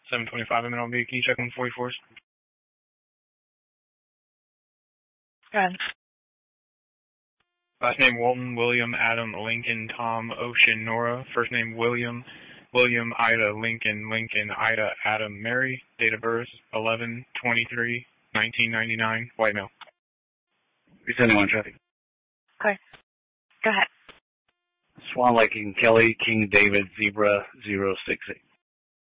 725 MLB. Can you check on 44s? Go ahead. Last name Walton, William, Adam, Lincoln, Tom, Ocean, Nora. First name William, William, Ida, Lincoln, Lincoln, Ida, Adam, Mary. Date of birth 11/23/1999. White male. 371 traffic. Okay. Go ahead. Swan Lake and Kelly, King David, Zebra 068.